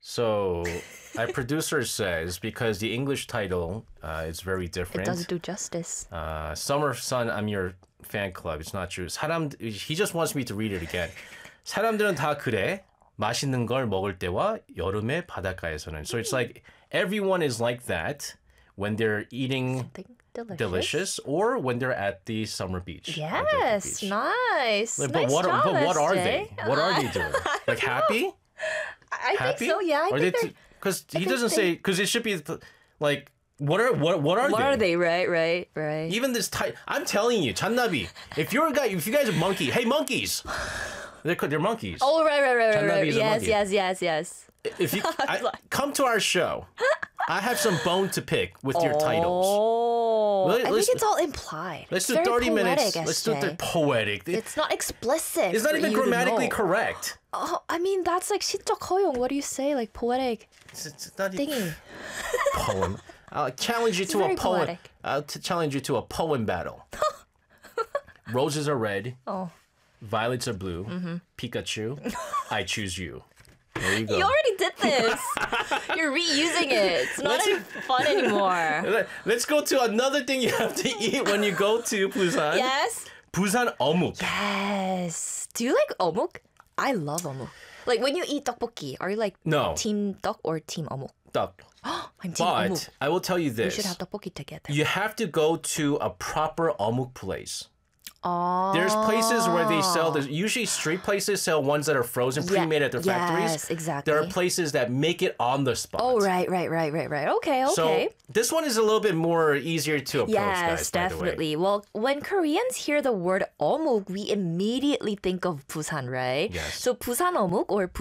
So our producer says because the English title is very It different. doesn't do justice. Summer Sun, I'm your fan club. It's not true. He just wants me to read it again. 사람들은 다 그래. 맛있는 걸 먹을 때와 여름의 바닷가에서는. So it's like everyone is like that when they're eating Something delicious. delicious or when they're at the summer beach. Yes, nice. But Nice what, job, but what are SJ. they? What are they doing? Like happy? I Happy? think so. Yeah, I think they're. Because he think doesn't say because it should be like what are What are they? Right. Even this type. I'm telling you, Channabi. If you're a guy, if you guys are monkey, hey monkeys, they're monkeys. Oh, right. Channabi is a monkey. Yes. If you come to our show, I have some bone to pick with your titles. Oh, I Let's- think it's all implied. Let's It's do very 30 minutes. poetic, Let's do SJ. the poetic. It's not explicit. It's not for even you to grammatically know. correct. Oh, I mean, that's like 시적 허용. What do you say? Like poetic It's not even thingy. poem. I'll challenge you to a very poem. poetic. I'll challenge you to a poem battle. Roses are red. Oh. Violets are blue. Pikachu, I choose you. There you go. You already did this. You're reusing it. It's not any fun anymore. Let's go to another thing you have to eat when you go to Busan. Yes. Busan 어묵. Yes. Do you like 어묵? I love 어묵. Like when you eat tteokbokki, are you like No. team 떡 or team 어묵? Duck. I'm team But 어묵. I will tell you We this. should have tteokbokki together. You have to go to a proper 어묵 place. Oh. There's places where they sell this. Usually, street places sell ones that are frozen, pre-made at their factories. Yes, exactly. There are places that make it on the spot. Oh, right. Okay. So this one is a little bit more easier to approach, Yes, guys. By the way. definitely. Well, when Koreans hear the word 어묵, we immediately think of Busan, right? Yes. So Busan 어묵 or